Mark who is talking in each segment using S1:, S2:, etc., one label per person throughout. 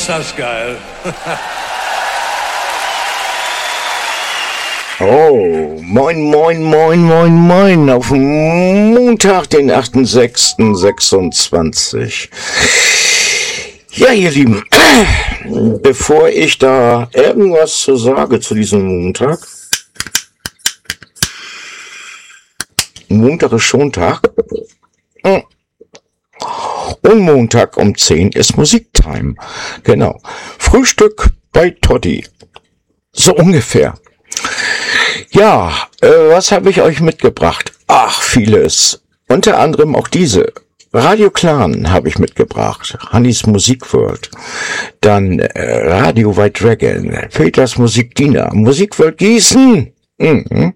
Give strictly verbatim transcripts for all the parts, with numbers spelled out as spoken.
S1: Ist das geil.
S2: Oh, moin, moin, moin, moin, moin, auf Montag, den achten sechsten sechsundzwanzig. Ja, ihr Lieben, bevor ich da irgendwas zu sage zu diesem Montag, Montag ist Schontag, und Montag um zehn ist Musiktime, genau, Frühstück bei Totti, so ungefähr. Ja, äh, was habe ich euch mitgebracht? Ach, vieles. Unter anderem auch diese. Radio Clan habe ich mitgebracht. Hannis Musikworld. Dann äh, Radio White Dragon. Peters Musikdiener. Musikworld Gießen. Mhm.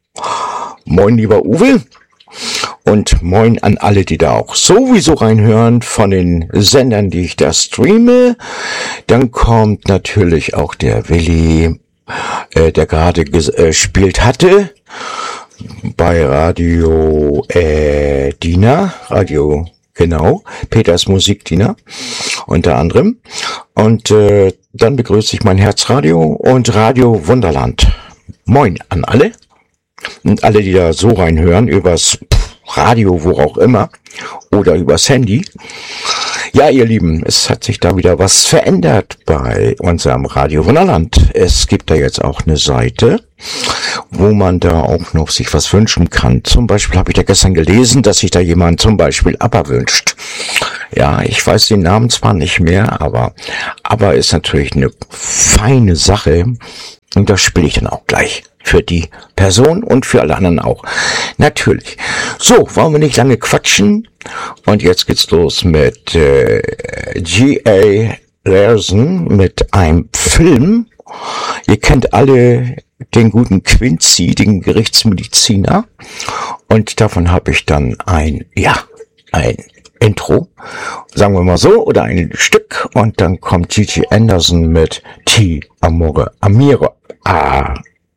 S2: Moin, lieber Uwe. Und moin an alle, die da auch sowieso reinhören von den Sendern, die ich da streame. Dann kommt natürlich auch der Willi, Äh, der gerade gespielt äh, hatte bei Radio äh, Diener, Radio, genau, Peters Musikdiener unter anderem. Und äh, dann begrüße ich mein Herzradio und Radio Wunderland. Moin an alle und alle, die da so reinhören, übers Radio, wo auch immer, oder übers Handy. Ja, ihr Lieben, es hat sich da wieder was verändert bei unserem Radio Wunderland. Es gibt da jetzt auch eine Seite, wo man da auch noch sich was wünschen kann. Zum Beispiel habe ich da gestern gelesen, dass sich da jemand zum Beispiel ABBA wünscht. Ja, ich weiß den Namen zwar nicht mehr, aber ABBA ist natürlich eine feine Sache. Und das spiele ich dann auch gleich. Für die Person und für alle anderen auch. Natürlich. So, wollen wir nicht lange quatschen. Und jetzt geht's los mit äh, G A Larson mit einem Film. Ihr kennt alle den guten Quincy, den Gerichtsmediziner. Und davon habe ich dann ein, ja, ein Intro, sagen wir mal so, oder ein Stück. Und dann kommt Gigi Anderson mit Ti Amore Amira. Ah.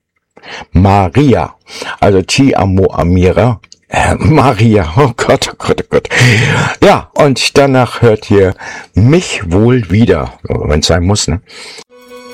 S2: Maria, also Ti Amo Amira, äh, Maria, oh Gott, oh Gott, oh Gott. Ja, und danach hört ihr mich wohl wieder, wenn es sein muss, ne?